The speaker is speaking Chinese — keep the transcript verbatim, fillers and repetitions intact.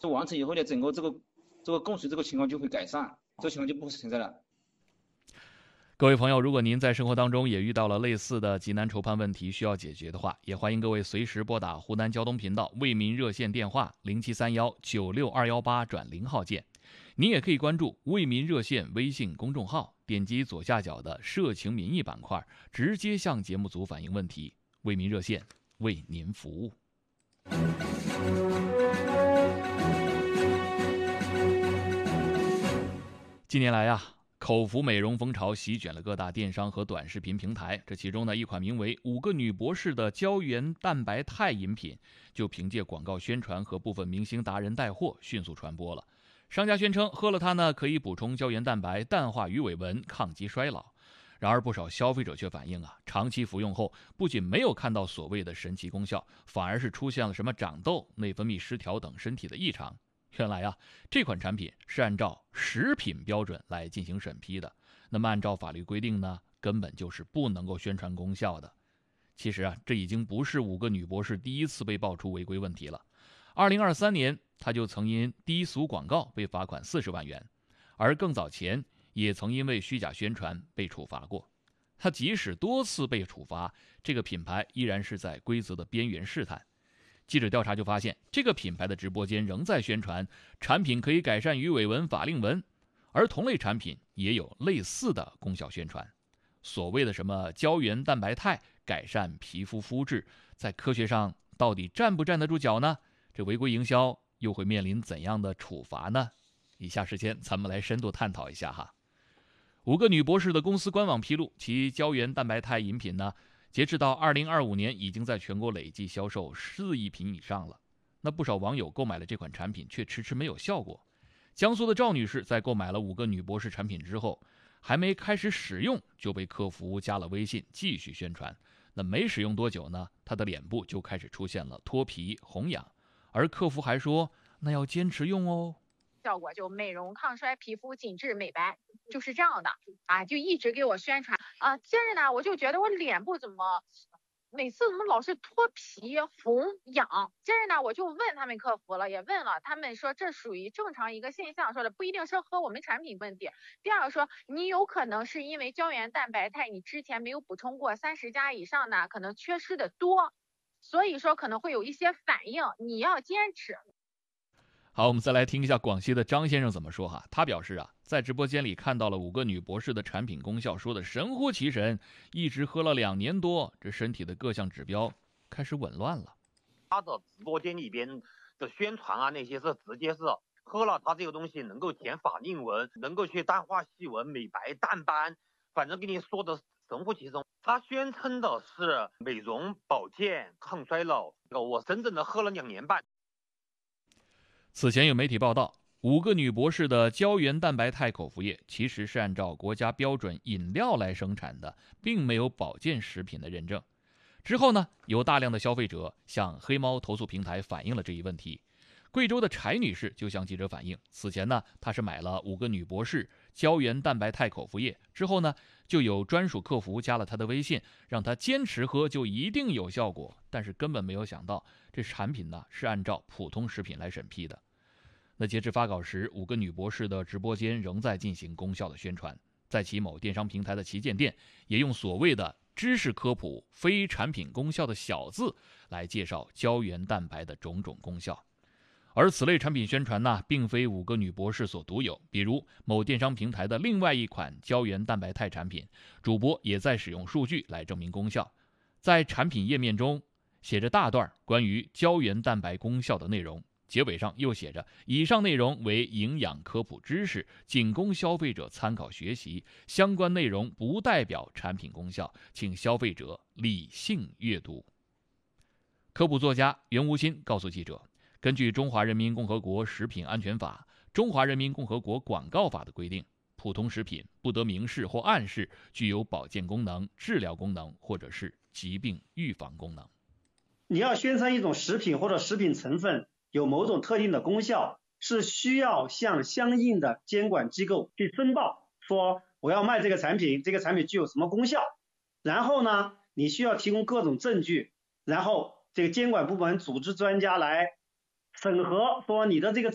完成以后呢，整个这个这个供水这个情况就会改善，这个情况就不存在了。 各位朋友，如果您在生活当中也遇到了类似的急难愁盼问题需要解决的话，也欢迎各位随时拨打湖南交通频道为民热线电话零七三幺九六二幺八转零号键。您也可以关注为民热线微信公众号，点击左下角的社情民意板块，直接向节目组反映问题。为民热线为您服务。近年来啊，口服美容风潮席卷了各大电商和短视频平台，这其中呢，一款名为五个女博士的胶原蛋白肽饮品，就凭借广告宣传和部分明星达人带货，迅速传播了。商家宣称喝了它呢，可以补充胶原蛋白，淡化鱼尾纹，抗击衰老。然而不少消费者却反映啊，长期服用后不仅没有看到所谓的神奇功效，反而是出现了什么长痘、内分泌失调等身体的异常。原来啊，这款产品是按照食品标准来进行审批的，那么按照法律规定呢，根本就是不能够宣传功效的。其实啊，这已经不是五个女博士第一次被爆出违规问题了。二零二三年，她就曾因低俗广告被罚款四十万元，而更早前也曾因为虚假宣传被处罚过。她即使多次被处罚，这个品牌依然是在规则的边缘试探。记者调查就发现，这个品牌的直播间仍在宣传产品可以改善鱼尾纹、法令纹，而同类产品也有类似的功效宣传。所谓的什么胶原蛋白肽改善皮肤肤质，在科学上到底站不站得住脚呢？这违规营销又会面临怎样的处罚呢？以下时间咱们来深度探讨一下哈。五个女博士的公司官网披露，其胶原蛋白肽饮品呢，截至到二零二五年，已经在全国累计销售四亿瓶以上了。那不少网友购买了这款产品，却迟迟没有效果。江苏的赵女士在购买了五个女博士产品之后，还没开始使用，就被客服加了微信，继续宣传。那没使用多久呢，她的脸部就开始出现了脱皮、红痒，而客服还说，那要坚持用哦。 效果就美容、抗衰、皮肤紧致、美白，就是这样的啊，就一直给我宣传啊。接着呢，我就觉得我脸部怎么每次怎么老是脱皮、红痒。接着呢，我就问他们客服了，也问了，他们说这属于正常一个现象，说的不一定是和我们产品问题。第二个说，你有可能是因为胶原蛋白肽你之前没有补充过，三十加以上呢，可能缺失的多，所以说可能会有一些反应，你要坚持。 好，我们再来听一下广西的张先生怎么说哈。他表示啊，在直播间里看到了五个女博士的产品功效，说的神乎其神，一直喝了两年多，这身体的各项指标开始紊乱了。 他的直播间里边的宣传啊，那些是直接是喝了他这个东西能够填法令纹，能够去淡化细纹、美白、淡斑，反正跟你说的神乎其神。他宣称的是美容、保健、抗衰老，我真正的喝了两年半。 此前有媒体报道，五个女博士的胶原蛋白肽口服液其实是按照国家标准饮料来生产的，并没有保健食品的认证。之后呢，有大量的消费者向黑猫投诉平台反映了这一问题。贵州的柴女士就向记者反映，此前呢，她是买了五个女博士胶原蛋白肽口服液，之后呢，就有专属客服加了她的微信，让她坚持喝就一定有效果，但是根本没有想到，这产品呢是按照普通食品来审批的。那截至发稿时，五个女博士的直播间仍在进行功效的宣传，在其某电商平台的旗舰店，也用所谓的知识科普、非产品功效的小字来介绍胶原蛋白的种种功效。而此类产品宣传呢，并非五个女博士所独有，比如某电商平台的另外一款胶原蛋白肽产品，主播也在使用数据来证明功效。在产品页面中写着大段关于胶原蛋白功效的内容，结尾上又写着以上内容为营养科普知识，仅供消费者参考学习，相关内容不代表产品功效，请消费者理性阅读。科普作家袁无新告诉记者，根据中华人民共和国食品安全法、中华人民共和国广告法的规定，普通食品不得明示或暗示具有保健功能、治疗功能或者是疾病预防功能。 你要宣称一种食品或者食品成分有某种特定的功效，是需要向相应的监管机构去申报，说我要卖这个产品，这个产品具有什么功效，然后呢，你需要提供各种证据，然后这个监管部门组织专家来审核，说你的这个